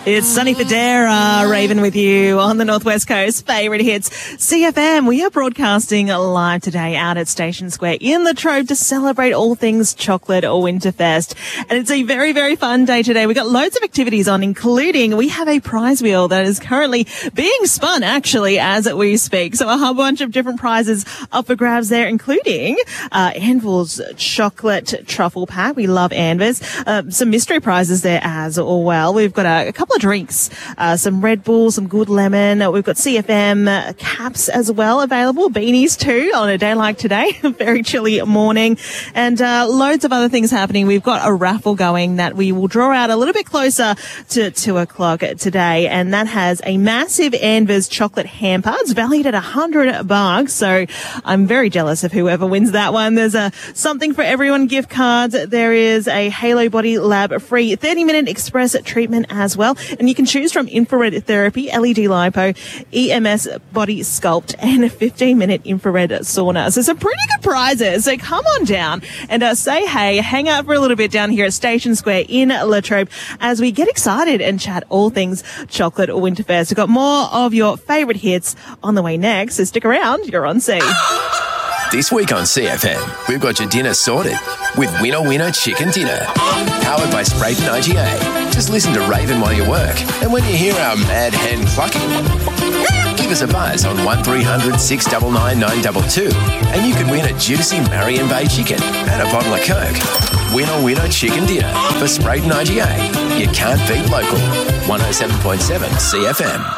It's Sunny Federa, Raven with you on the Northwest Coast. Favourite hits, CFM. We are broadcasting live today out at Station Square in Latrobe to celebrate all things chocolate or Winterfest. And it's a very, very fun day today. We've got loads of activities on, including we have a prize wheel that is currently being spun, actually, as we speak. So a whole bunch of different prizes up for grabs there, including Anvil's chocolate truffle pack. We love Anvers. Some mystery prizes there as well. We've got a couple of drinks, some Red Bull, some Good Lemon. We've got CFM caps as well available, beanies too on a day like today, a very chilly morning, and loads of other things happening. We've got a raffle going that we will draw out a little bit closer to 2 o'clock today, and that has a massive Anvers chocolate hamper. It's valued at $100, so I'm very jealous of whoever wins that one. There's something for everyone gift cards. There is a Halo Body Lab free 30-minute express treatment as well. And you can choose from infrared therapy, LED lipo, EMS body sculpt, and a 15-minute infrared sauna. So some pretty good prizes. So come on down and say hey, hang out for a little bit down here at Station Square in Latrobe as we get excited and chat all things chocolate or Winterfest. We've got more of your favourite hits on the way next, so stick around. You're on C. This week on CFM, we've got your dinner sorted with Winner Winner Chicken Dinner. Powered by Sprayton IGA. Just listen to Raven while you work. And when you hear our mad hen clucking, give us a buzz on 1300 699 922 and you could win a juicy Marion Bay chicken and a bottle of Coke. Winner Winner Chicken Dinner for Sprayton IGA. You can't beat local. 107.7 CFM.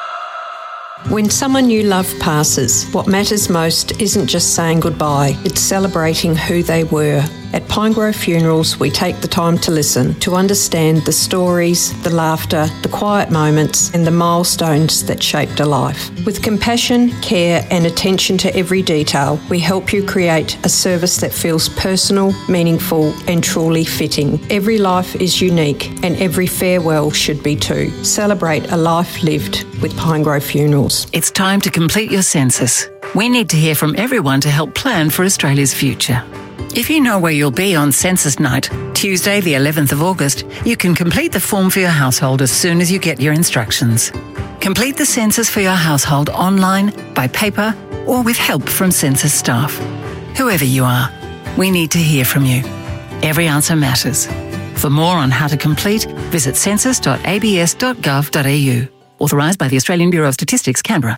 When someone you love passes, what matters most isn't just saying goodbye, it's celebrating who they were. At Pinegrove Funerals, we take the time to listen, to understand the stories, the laughter, the quiet moments, and the milestones that shaped a life. With compassion, care, and attention to every detail, we help you create a service that feels personal, meaningful, and truly fitting. Every life is unique, and every farewell should be too. Celebrate a life lived with Pinegrove Funerals. It's time to complete your census. We need to hear from everyone to help plan for Australia's future. If you know where you'll be on Census Night, Tuesday the 11th of August, you can complete the form for your household as soon as you get your instructions. Complete the census for your household online, by paper, or with help from census staff. Whoever you are, we need to hear from you. Every answer matters. For more on how to complete, visit census.abs.gov.au. Authorised by the Australian Bureau of Statistics, Canberra.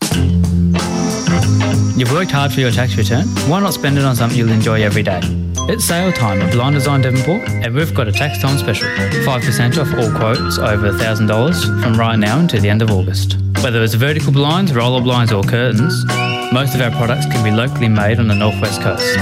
You've worked hard for your tax return. Why not spend it on something you'll enjoy every day? It's sale time at Blind Design Devonport, and we've got a tax time special. 5% off all quotes over $1,000 from right now until the end of August. Whether it's vertical blinds, roller blinds or curtains, most of our products can be locally made on the Northwest Coast.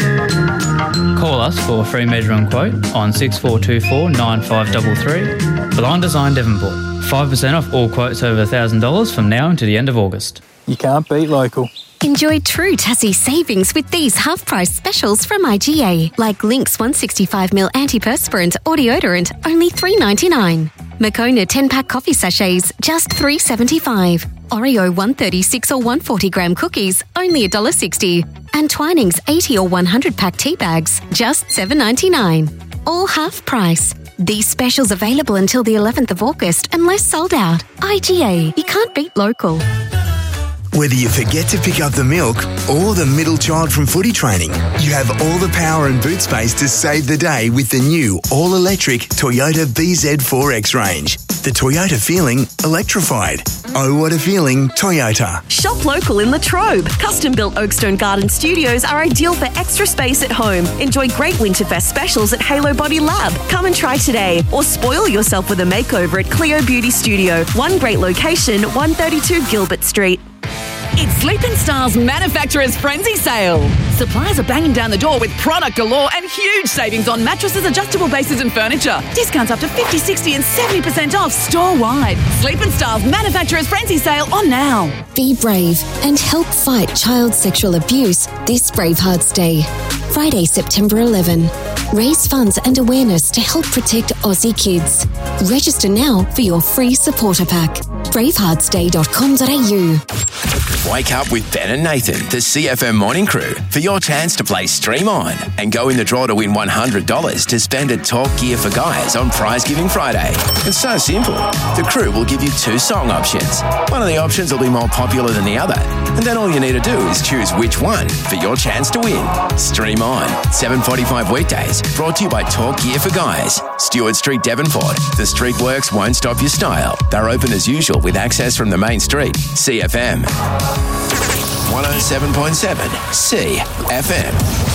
Call us for a free measuring quote on 6424 9533. Blind Design Devonport. 5% off all quotes over $1,000 from now until the end of August. You can't beat local. Enjoy true Tassie savings with these half-price specials from IGA, like Lynx 165ml antiperspirant or deodorant, only $3.99. Moccona 10-pack coffee sachets, just $3.75. Oreo 136 or 140-gram cookies, only $1.60. And Twinings 80 or 100-pack tea bags, just $7.99. All half price. These specials available until the 11th of August unless sold out. IGA, you can't beat local. Whether you forget to pick up the milk or the middle child from footy training, you have all the power and boot space to save the day with the new all-electric Toyota BZ4X range. The Toyota feeling electrified. Oh, what a feeling, Toyota. Shop local in Latrobe. Custom-built Oakstone Garden Studios are ideal for extra space at home. Enjoy great Winterfest specials at Halo Body Lab. Come and try today. Or spoil yourself with a makeover at Cleo Beauty Studio. One great location, 132 Gilbert Street. It's Sleep in Style's Manufacturer's Frenzy Sale. Suppliers are banging down the door with product galore and huge savings on mattresses, adjustable bases and furniture. Discounts up to 50, 60 and 70% off store-wide. Sleep in Style's Manufacturer's Frenzy Sale on now. Be brave and help fight child sexual abuse this Bravehearts Day. Friday, September 11. Raise funds and awareness to help protect Aussie kids. Register now for your free supporter pack. braveheartsday.com.au. Wake up with Ben and Nathan, the CFM morning crew, for your chance to play Stream On and go in the draw to win $100 to spend at Talk Gear for Guys on Prize Giving Friday. It's so simple. The crew will give you 2 song options. One of the options will be more popular than the other, and then all you need to do is choose which one for your chance to win. Stream On, 7:45 weekdays, brought to you by Talk Gear for Guys. Stewart Street, Devonport. The street works won't stop your style. They're open as usual with access from the main street. CFM 107.7 CFM.